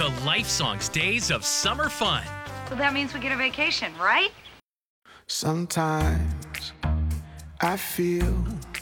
the Life Songs Days of Summer Fun. So that means we get a vacation, right? Sometimes I feel